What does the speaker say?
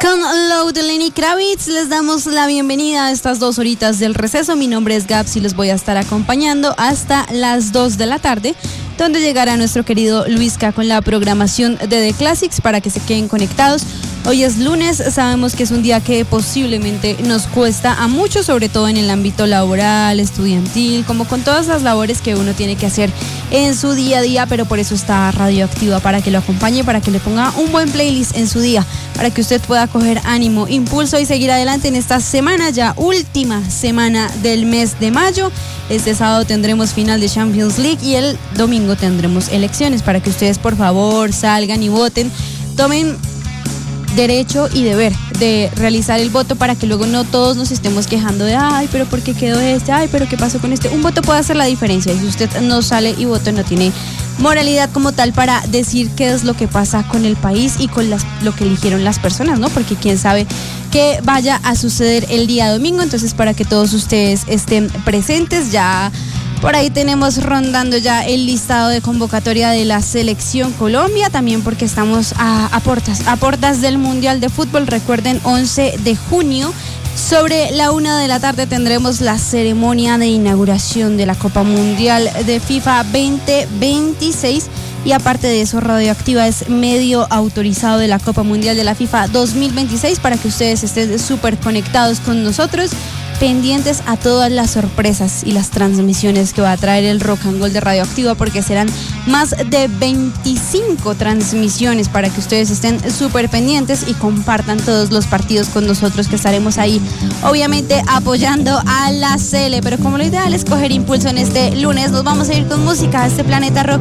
Con Low de Lenny Kravitz les damos la bienvenida a estas 2 horitas del receso. Mi nombre es Gabs y les voy a estar acompañando hasta las 2 de la tarde, donde llegará nuestro querido Luisca con la programación de The Classics para que se queden conectados. Hoy es lunes, sabemos que es un día que posiblemente nos cuesta a muchos, sobre todo en el ámbito laboral, estudiantil, como con todas las labores que uno tiene que hacer en su día a día, pero por eso está Radioactiva, para que lo acompañe, para que le ponga un buen playlist en su día, para que usted pueda coger ánimo, impulso y seguir adelante en esta semana, ya última semana del mes de mayo. Este sábado tendremos final de Champions League y el domingo tendremos elecciones, para que ustedes por favor salgan y voten, tomen derecho y deber de realizar el voto para que luego no todos nos estemos quejando de ay, pero ¿por qué quedó este? Ay, pero ¿qué pasó con este? Un voto puede hacer la diferencia y si usted no sale y vota no tiene moralidad como tal para decir qué es lo que pasa con el país y con lo que eligieron las personas, ¿no? Porque quién sabe qué vaya a suceder el día domingo. Entonces, para que todos ustedes estén presentes, ya por ahí tenemos rondando ya el listado de convocatoria de la Selección Colombia, también porque estamos a portas del Mundial de Fútbol. Recuerden, 11 de junio, sobre la 1 de la tarde tendremos la ceremonia de inauguración de la Copa Mundial de FIFA 2026. Y aparte de eso, Radioactiva es medio autorizado de la Copa Mundial de la FIFA 2026 para que ustedes estén súper conectados con nosotros, pendientes a todas las sorpresas y las transmisiones que va a traer el Rock and Roll de Radioactiva, porque serán más de 25 transmisiones para que ustedes estén súper pendientes y compartan todos los partidos con nosotros, que estaremos ahí obviamente apoyando a la Sele. Pero como lo ideal es coger impulso en este lunes, nos vamos a ir con música de este Planeta Rock